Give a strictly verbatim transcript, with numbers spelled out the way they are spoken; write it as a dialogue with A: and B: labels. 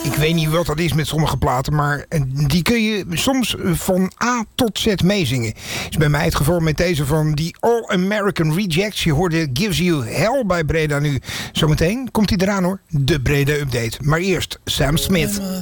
A: Ik weet niet wat dat is met sommige platen, maar die kun je soms van A tot Z meezingen. Is bij mij het geval met deze van die All American Rejects. Je hoorde Gives You Hell bij Breda nu. Zometeen komt hij eraan hoor, de Breda Update. Maar eerst Sam Smith.